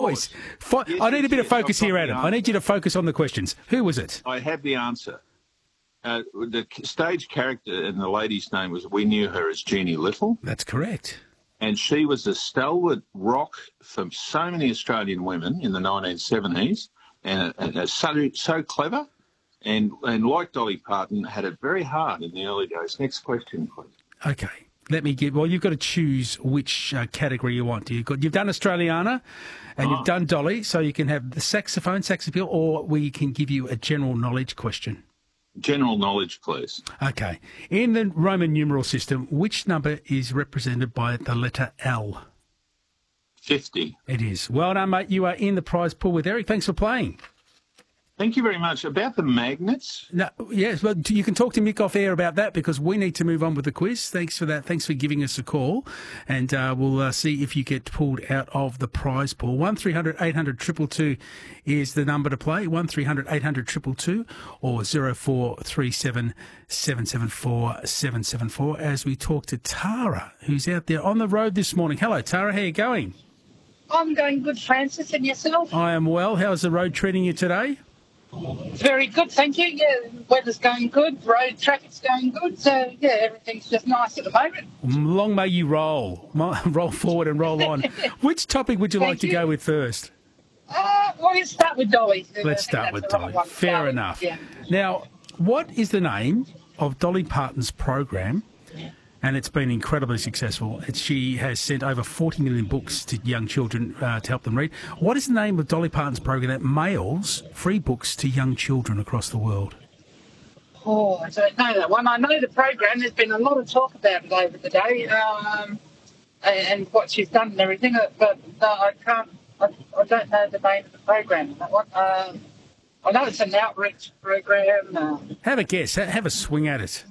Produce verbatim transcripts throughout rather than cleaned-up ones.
voice. Fo- Yes, I need a yes, bit of yes, I've focus got here, the Adam. I answer. need you to focus on the questions. Who was it? I have the answer. Uh, the stage character and the lady's name was, we knew her as Jeannie Little, That's correct. and she was a stalwart rock for so many Australian women in the nineteen seventies, and, and uh, so, so clever, and, and like Dolly Parton, had it very hard in the early days. Next question, please. Okay. Let me give. Well, you've got to choose which uh, category you want. You've got. You've done Australiana, and Oh. you've done Dolly, so you can have the saxophone, sax appeal, or we can give you a general knowledge question. General knowledge, please. Okay. In the Roman numeral system, which number is represented by the letter L? fifty. It is. Well done, mate. You are in the prize pool with Eric. Thanks for playing. Thank you very much. About the magnets, No, yes, well, you can talk to Mick off air about that because we need to move on with the quiz. Thanks for that. Thanks for giving us a call. And uh, we'll uh, see if you get pulled out of the prize pool. one three hundred eight hundred two two two is the number to play. one three hundred eight hundred two two two or zero four three seven seven seven four seven seven four as we talk to Tara, who's out there on the road this morning. Hello, Tara. How are you going? I'm going good, Francis, and yourself? I am well. How's the road treating you today? Very good, thank you. Yeah, weather's going good, road traffic's going good, so yeah, everything's just nice at the moment. Long may you roll. Mo- Roll forward and roll on. Which topic would you Thank like to you. go with first? Uh, well, let's start with Dolly. I Let's think start that's with the right Dolly. one. Fair Dolly, enough. Yeah. Now, what is the name of Dolly Parton's program? And it's been incredibly successful. It's, she has sent over forty million books to young children uh, to help them read. What is the name of Dolly Parton's program that mails free books to young children across the world? Oh, I don't know that one. I know the program. There's been a lot of talk about it over the day, um, and, and what she's done and everything. uh, But no, I can't. I, I don't know the name of the program. That one. Um, I know it's an outreach program. Uh, Have a guess. Ha- Have a swing at it.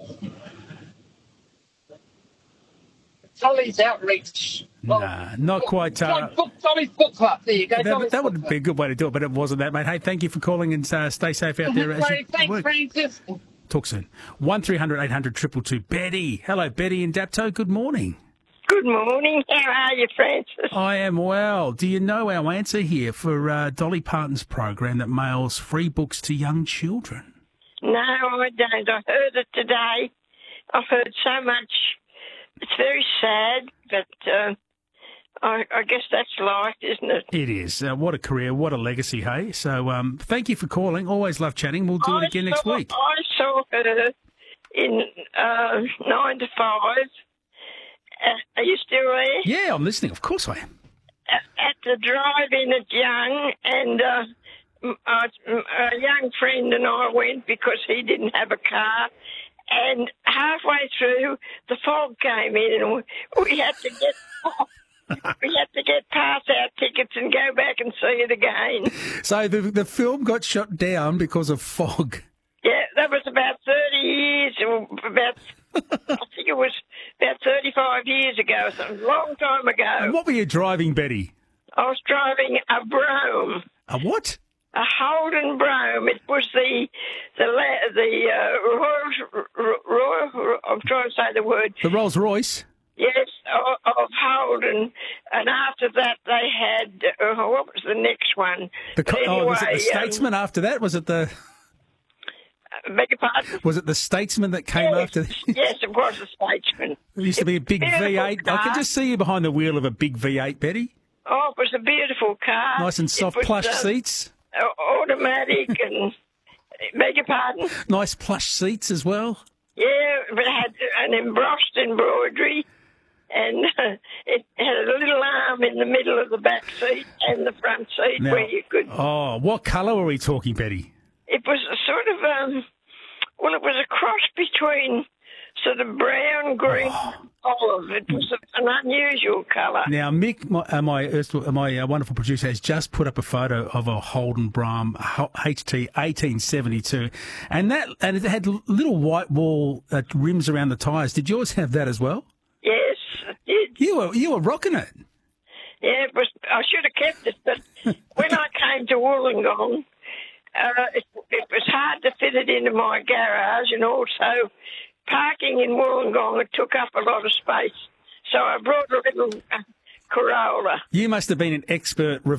Dolly's outreach. Well, Nah, not book- quite. Uh, Dolly's book, Dolly's book club. There you go. that Dolly's that book would club. be a good way to do it, but it wasn't that, mate. Hey, thank you for calling and uh, stay safe out there. As you Great, thanks, work. Francis. Talk soon. one three hundred eight hundred two two two. Betty. Hello, Betty in Dapto. Good morning. Good morning. How are you, Francis? I am well. Do you know our answer here for uh, Dolly Parton's program that mails free books to young children? No, I don't. I heard it today. I've heard so much. It's very sad, but uh, I, I guess that's life, isn't it? It is. Uh, what a career. What a legacy, hey? So um, thank you for calling. Always love chatting. We'll do it I again next saw, week. I saw her in uh, nine to five. Uh, are you still there? Yeah, I'm listening. Of course I am. At the drive-in at Young, and uh, m- uh, m- a young friend and I went because he didn't have a car. And halfway through, the fog came in, and we, we had to get we had to get past our tickets and go back and see it again. So the the film got shut down because of fog. Yeah, that was about thirty years, or about I think it was about thirty-five years ago, so a long time ago. And what were you driving, Betty? I was driving a Brougham. A what? A Holden Brougham. It was the the la- the uh, Royal, Royal. I'm trying to say the word. The Rolls Royce. Yes, of, of Holden, and after that they had uh, what was the next one? The co- Anyway, oh, was it the um, Statesman after that? Was it the beg your pardon? was it the Statesman that came Yes, after? yes, it was the Statesman. It used to be a big Beautiful V eight. I car. can just see you behind the wheel of a big V eight, Betty. Oh, it was a beautiful car. Nice and It soft was, plush uh, seats. uh, automatic and beg your pardon. Nice plush seats as well. Yeah, it had an embossed embroidery, and uh, it had a little arm in the middle of the back seat and the front seat Now, where you could. oh, what colour were we talking, Betty? It was a sort of um, well, it was a cross between sort of brown, green, and olive. It was a, an unusual colour. Now, Mick, my uh, my, erstwhile- uh, my uh, wonderful producer, has just put up a photo of a Holden Brougham H T eighteen seventy-two, and that and it had little white wall uh, rims around the tyres. Did yours have that as well? Yes, it did. You were you were rocking it. Yeah, it was. I should have kept it, but when I came to Wollongong, uh, it, it was hard to fit it into my garage, and also parking in Wollongong, it took up a lot of space. So I brought a little uh, Corolla. You must have been an expert